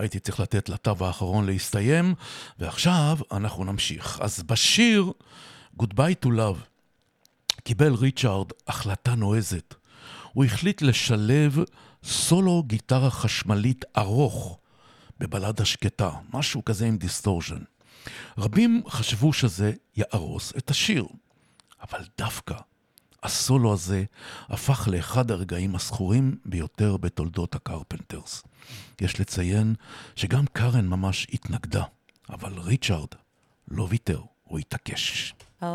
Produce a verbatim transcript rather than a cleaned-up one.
הייתי צריך לתת לתו האחרון להסתיים, ועכשיו אנחנו נמשיך. אז בשיר Goodbye to Love קיבל ריצ'ארד החלטה נועזת. הוא החליט לשלב סולו גיטרה חשמלית ארוך בבלדה שקטה, משהו כזה עם דיסטורשן. רבים חשבו שזה יארוס את השיר, אבל דווקא הסולו הזה הפך לאחד הרגעים הזכורים ביותר בתולדות הקרפנטרס. יש לציין שגם קארן ממש התנגדה, אבל ריצ'ארד לא ויתר, הוא התעקש.